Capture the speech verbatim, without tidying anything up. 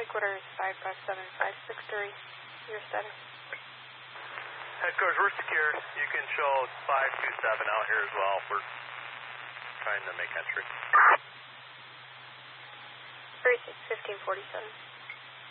headquarters five five seven five six three. Your status. Headquarters, we're secure. You can show five two seven out here as well. We're trying to make entry. thirty-six fifteen forty-seven.